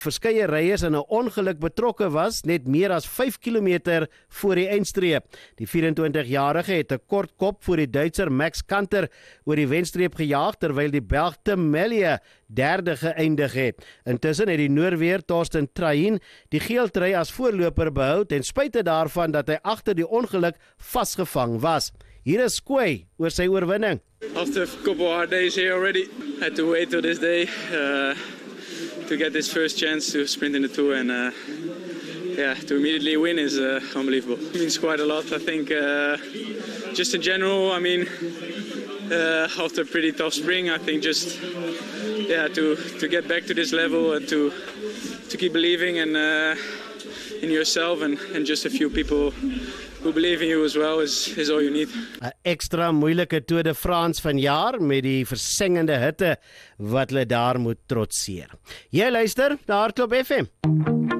Verskeie ryers in 'n ongeluk betrokke was, net meer as 5 km voor die eindstreep. Die 24-jarige het 'n kort kop voor die Duitser Max Kanter oor die wenstreep gejaag, terwyl die Belg Tim Mellier derde geëindig het. Intussen het die Noorweër Torsten Train die geeltrui as voorloper behou, ten spyte daarvan dat hy agter die ongeluk vasgevang was. Hier is Quay oor sy oorwinning. After a couple of hard days here already, I had to wait till this day to get this first chance to sprint in the Tour, and to immediately win is unbelievable. It means quite a lot. I think just in general, I mean, after a pretty tough spring, I think just to get back to this level and to keep believing in yourself and just a few people who believe in you as well is all you need. 'n Ekstra moeilike Tour de France vanjaar met die versengende hitte wat hulle daar moet trotseer. Jy luister na Hardloop FM.